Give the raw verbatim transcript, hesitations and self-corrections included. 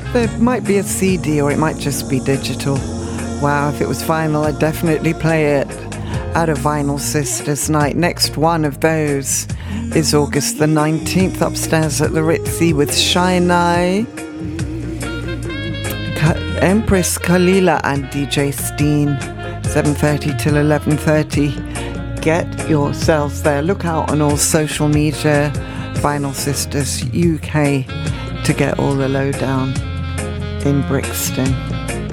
There might be a C D or it might just be digital. Wow, if it was vinyl, I'd definitely play it at a Vinyl Sisters night. Next one of those is August the nineteenth upstairs at the Ritzy with Shynai, Ka- Empress Kalila and D J Steen, seven thirty till eleven thirty. Get yourselves there. Look out on all social media, Vinyl Sisters U K, to get all the lowdown in Brixton.